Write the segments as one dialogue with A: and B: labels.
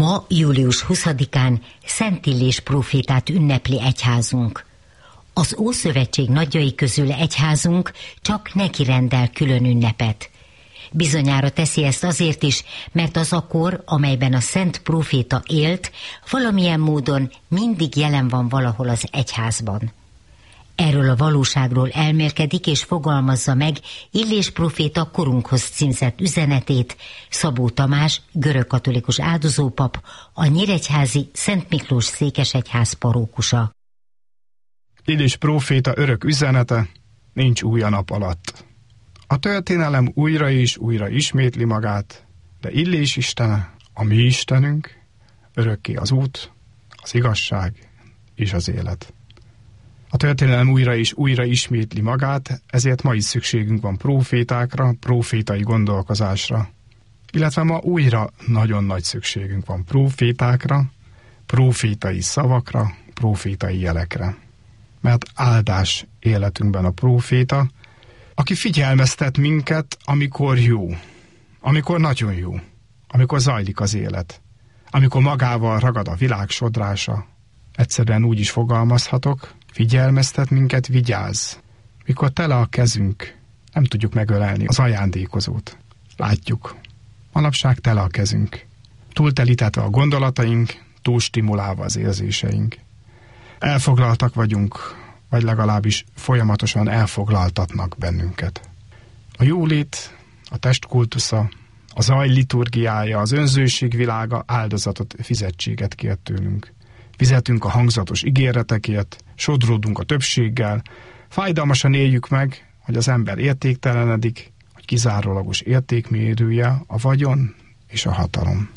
A: Ma, július 20-án Szent Illés prófétát ünnepli egyházunk. Az Ószövetség nagyjai közül egyházunk csak neki rendel külön ünnepet. Bizonyára teszi ezt azért is, mert az a kor, amelyben a szent próféta élt, valamilyen módon mindig jelen van valahol az egyházban. Erről a valóságról elmélkedik és fogalmazza meg Illés próféta korunkhoz címzett üzenetét Szabó Tamás, görögkatolikus áldozópap, a nyíregyházi Szent Miklós székesegyház parókusa.
B: Illés próféta örök üzenete: nincs új a nap alatt. A történelem újra és újra ismétli magát, de Illés istene, a mi Istenünk, örökké az út, az igazság és az élet. A történelem újra és újra ismétli magát, ezért ma is szükségünk van prófétákra, prófétai gondolkozásra. Illetve ma újra nagyon nagy szükségünk van prófétákra, prófétai szavakra, prófétai jelekre. Mert áldás életünkben a próféta, aki figyelmeztet minket, amikor jó, amikor nagyon jó, amikor zajlik az élet, amikor magával ragad a világ sodrása. Egyszerűen úgy is fogalmazhatok, figyelmeztet minket, vigyázz. Mikor tele a kezünk, nem tudjuk megölelni az ajándékozót. Látjuk, manapság tele a kezünk. Túltelítetve a gondolataink, túlstimulálva az érzéseink. Elfoglaltak vagyunk, vagy legalábbis folyamatosan elfoglaltatnak bennünket. A jólét, a testkultusza, a zaj liturgiája, az önzőség világa áldozatot, fizetséget kér tőlünk. Fizetünk a hangzatos ígéretekért, sodródunk a többséggel, fájdalmasan éljük meg, hogy az ember értéktelenedik, hogy kizárólagos értékmérője a vagyon és a hatalom.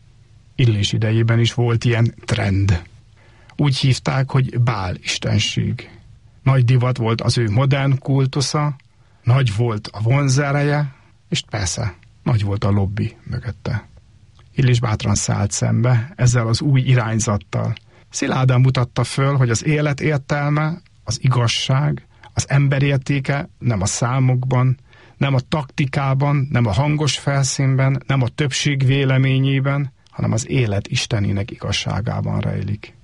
B: Illés idejében is volt ilyen trend. Úgy hívták, hogy Bál istenség. Nagy divat volt az ő modern kultusza, nagy volt a vonzereje, és persze, nagy volt a lobby mögötte. Illés bátran szállt szembe ezzel az új irányzattal. Szilárdan mutatta föl, hogy az élet értelme, az igazság, az emberértéke nem a számokban, nem a taktikában, nem a hangos felszínben, nem a többség véleményében, hanem az élet Istenének igazságában rejlik.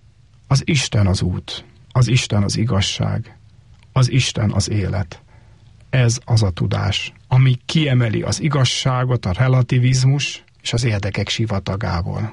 B: Az Isten az út, az Isten az igazság, az Isten az élet. Ez az a tudás, ami kiemeli az igazságot a relativizmus és az érdekek sivatagából.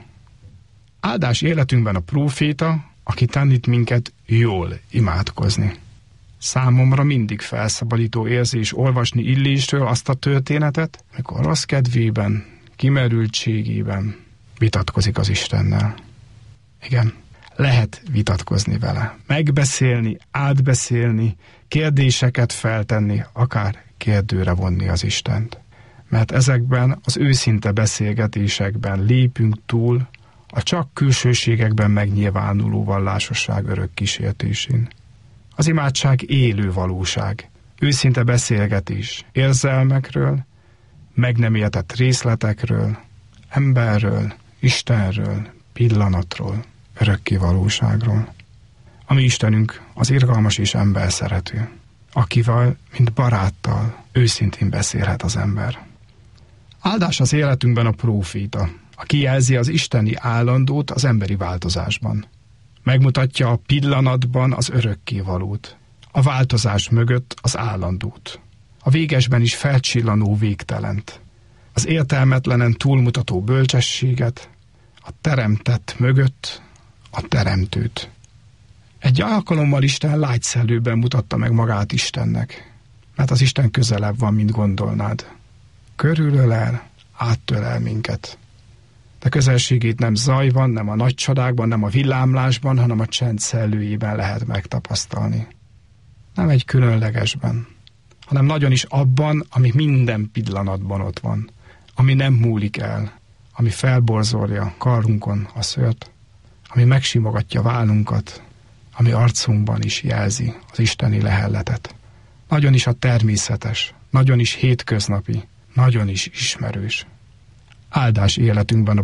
B: Áldás életünkben a próféta, aki tanít minket jól imádkozni. Számomra mindig felszabadító érzés olvasni Illésről azt a történetet, amikor rossz kedvében, kimerültségében vitatkozik az Istennel. Igen, lehet vitatkozni vele, megbeszélni, átbeszélni, kérdéseket feltenni, akár kérdőre vonni az Istent. Mert ezekben az őszinte beszélgetésekben lépünk túl a csak külsőségekben megnyilvánuló vallásosság örök kísértésén. Az imádság élő valóság, őszinte beszélgetés érzelmekről, meg nem értett részletekről, emberről, Istenről, pillanatról, örökké valóságról. A mi Istenünk az irgalmas és emberszerető, akivel, mint baráttal, őszintén beszélhet az ember. Áldás az életünkben a próféta, aki jelzi az isteni állandót az emberi változásban. Megmutatja a pillanatban az örökkévalót, a változás mögött az állandót, a végesben is felcsillanó végtelent, az értelmetlenen túlmutató bölcsességet, a teremtett mögött a teremtőt. Egy alkalommal Isten lágyszellőben mutatta meg magát Istennek, mert az Isten közelebb van, mint gondolnád. Körülölel, áttölel minket. De közelségét nem zajban, nem a nagy csodákban, nem a villámlásban, hanem a csend szellőjében lehet megtapasztalni. Nem egy különlegesben, hanem nagyon is abban, ami minden pillanatban ott van, ami nem múlik el, ami felborzolja karunkon a szőrt, ami megsimogatja vállunkat, ami arcunkban is jelzi az isteni lehelletet. Nagyon is a természetes, nagyon is hétköznapi, nagyon is ismerős. Áldás életünkben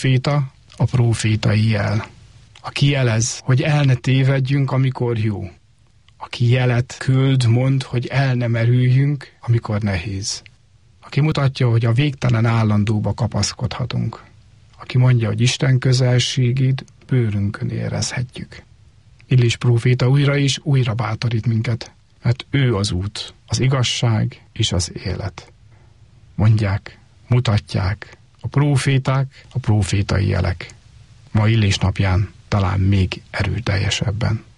B: a prófétai jel, aki jelez, hogy el ne tévedjünk, amikor jó. Aki jelet küld, mond, hogy el ne merüljünk, amikor nehéz. Aki mutatja, hogy a végtelen állandóba kapaszkodhatunk. aki mondja, hogy Isten közelségét bőrünkön érezhetjük. Illés próféta újra és újra bátorít minket, mert ő az út, az igazság és az élet. Mondják, mutatják a próféták, a prófétai jelek. Ma Illés napján talán még erőteljesebben.